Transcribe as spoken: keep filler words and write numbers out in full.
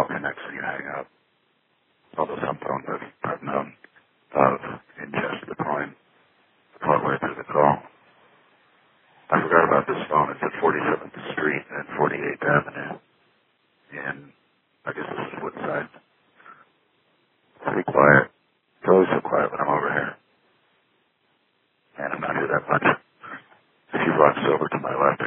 connects when you hang up. Although some phones I've, I've known of ingest the coin partway through the call. I forgot about this phone. It's at forty-seventh Street and forty-eighth Avenue in, I guess this is Woodside. Pretty quiet. It's always so quiet when I'm over here. And I'm not here that much. If he walks over to my left,